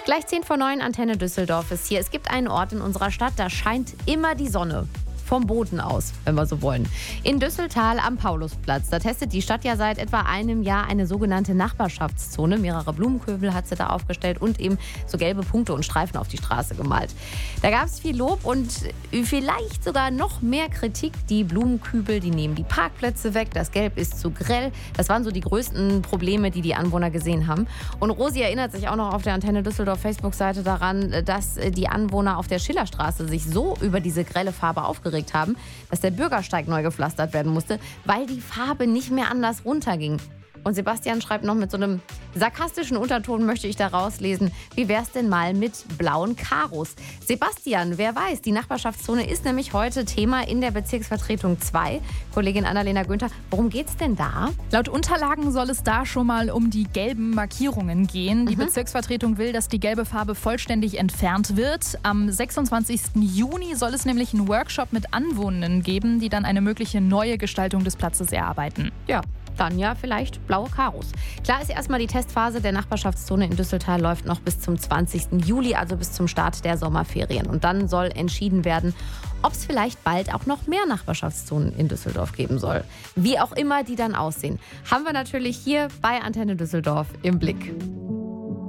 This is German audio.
Gleich 10 vor 9, Antenne Düsseldorf ist hier. Es gibt einen Ort in unserer Stadt, da scheint immer die Sonne. Vom Boden aus, wenn wir so wollen. In Düsseltal am Paulusplatz. Da testet die Stadt ja seit etwa einem Jahr eine sogenannte Nachbarschaftszone. Mehrere Blumenköbel hat sie da aufgestellt und eben so gelbe Punkte und Streifen auf die Straße gemalt. Da gab es viel Lob und vielleicht sogar noch mehr Kritik. Die Blumenkübel, die nehmen die Parkplätze weg. Das Gelb ist zu grell. Das waren so die größten Probleme, die die Anwohner gesehen haben. Und Rosi erinnert sich auch noch auf der Antenne Düsseldorf Facebook-Seite daran, dass die Anwohner auf der Schillerstraße sich so über diese grelle Farbe aufgeregt haben, dass der Bürgersteig neu gepflastert werden musste, weil die Farbe nicht mehr anders runterging. Und Sebastian schreibt noch mit so einem sarkastischen Unterton, möchte ich da rauslesen, wie wär's denn mal mit blauen Karos? Sebastian, wer weiß, die Nachbarschaftszone ist nämlich heute Thema in der Bezirksvertretung 2. Kollegin Annalena Günther, worum geht's denn da? Laut Unterlagen soll es da schon mal um die gelben Markierungen gehen. Die Bezirksvertretung will, dass die gelbe Farbe vollständig entfernt wird. Am 26. Juni soll es nämlich einen Workshop mit Anwohnenden geben, die dann eine mögliche neue Gestaltung des Platzes erarbeiten. Ja, dann ja vielleicht blaue Karos. Klar ist erstmal, die Testphase der Nachbarschaftszone in Düsseltal läuft noch bis zum 20. Juli, also bis zum Start der Sommerferien. Und dann soll entschieden werden, ob es vielleicht bald auch noch mehr Nachbarschaftszonen in Düsseldorf geben soll. Wie auch immer die dann aussehen, haben wir natürlich hier bei Antenne Düsseldorf im Blick.